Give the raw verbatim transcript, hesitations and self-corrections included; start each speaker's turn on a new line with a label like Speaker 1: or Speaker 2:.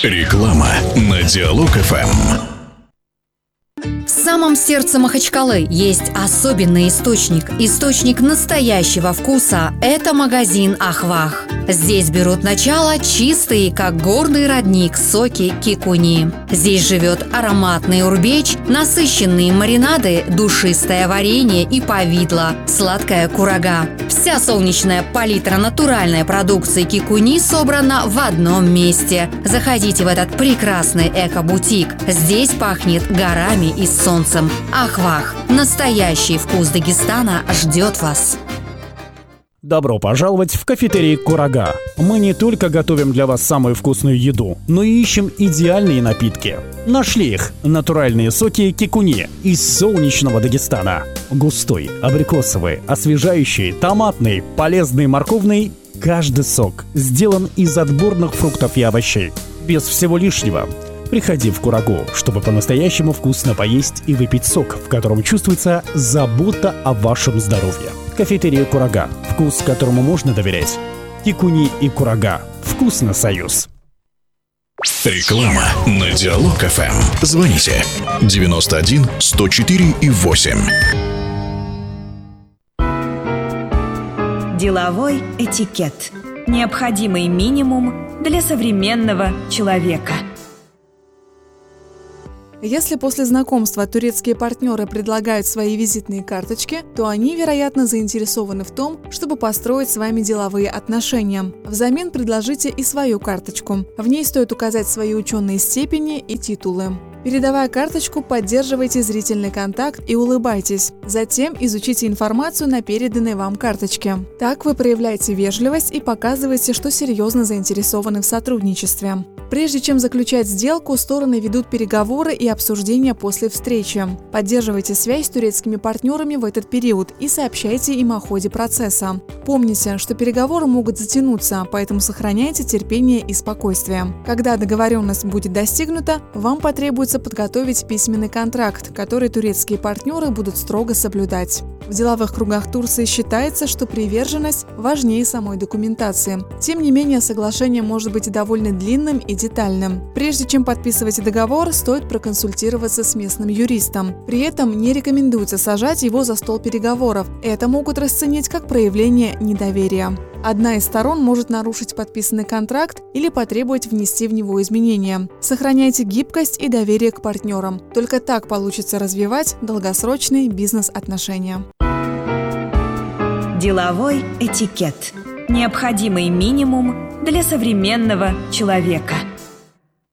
Speaker 1: Реклама на Диалог эф эм.
Speaker 2: В самом сердце Махачкалы есть особенный источник. Источник настоящего вкуса – это магазин «Ахвах». Здесь берут начало чистые, как горный родник, соки кикуни. Здесь живет ароматный урбеч, насыщенные маринады, душистое варенье и повидло, сладкая курага. Вся солнечная палитра натуральной продукции кикуни собрана в одном месте. Заходите в этот прекрасный эко-бутик. Здесь пахнет горами и солнцем. Ахвах. Настоящий вкус Дагестана ждет вас.
Speaker 3: Добро пожаловать в кафетерий «Курага». Мы не только готовим для вас самую вкусную еду, но и ищем идеальные напитки. Нашли их – натуральные соки кикуни из солнечного Дагестана. Густой, абрикосовый, освежающий, томатный, полезный, морковный – каждый сок сделан из отборных фруктов и овощей. Без всего лишнего. Приходи в Курагу, чтобы по-настоящему вкусно поесть и выпить сок, в котором чувствуется забота о вашем здоровье. Кафетерия «Курага». Вкус, которому можно доверять. Кикуни и Курага. Вкус на союз.
Speaker 1: Реклама на Диалог эф эм. Звоните девяносто один сто четыре и восемь.
Speaker 4: Деловой этикет. Необходимый минимум для современного человека.
Speaker 5: Если после знакомства турецкие партнеры предлагают свои визитные карточки, то они, вероятно, заинтересованы в том, чтобы построить с вами деловые отношения. Взамен предложите и свою карточку. В ней стоит указать свои ученые степени и титулы. Передавая карточку, поддерживайте зрительный контакт и улыбайтесь. Затем изучите информацию на переданной вам карточке. Так вы проявляете вежливость и показываете, что серьезно заинтересованы в сотрудничестве. Прежде чем заключать сделку, стороны ведут переговоры и обсуждения после встречи. Поддерживайте связь с турецкими партнерами в этот период и сообщайте им о ходе процесса. Помните, что переговоры могут затянуться, поэтому сохраняйте терпение и спокойствие. Когда договоренность будет достигнута, вам потребуется подготовить письменный контракт, который турецкие партнеры будут строго соблюдать. В деловых кругах Турции считается, что приверженность важнее самой документации. Тем не менее, соглашение может быть и довольно длинным и детальным. Прежде чем подписывать договор, стоит проконсультироваться с местным юристом. При этом не рекомендуется сажать его за стол переговоров. Это могут расценить как проявление недоверия. Одна из сторон может нарушить подписанный контракт или потребовать внести в него изменения. Сохраняйте гибкость и доверие к партнерам. Только так получится развивать долгосрочные бизнес-отношения.
Speaker 4: Деловой этикет. Необходимый минимум для современного человека.